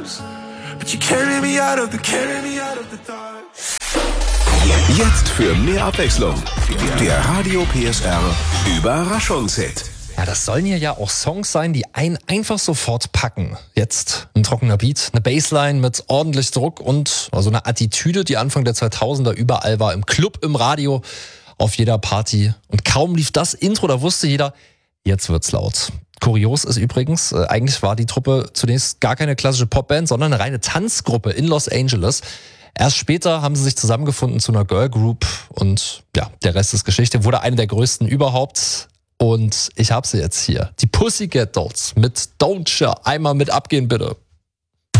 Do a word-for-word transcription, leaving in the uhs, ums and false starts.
Jetzt für mehr Abwechslung. Der Radio P S R Überraschungshit. Ja, das sollen hier ja auch Songs sein, die einen einfach sofort packen. Jetzt ein trockener Beat, eine Bassline mit ordentlich Druck und so eine Attitüde, die Anfang der zweitausender überall war. Im Club, im Radio, auf jeder Party. Und kaum lief das Intro, da wusste jeder, jetzt wird's laut. Kurios ist übrigens, äh, eigentlich war die Truppe zunächst gar keine klassische Popband, sondern eine reine Tanzgruppe in Los Angeles. Erst später haben sie sich zusammengefunden zu einer Girl Group und ja, der Rest ist Geschichte, wurde eine der größten überhaupt. Und ich habe sie jetzt hier. Die Pussycat Dolls mit Don't Ya. Einmal mit abgehen, bitte.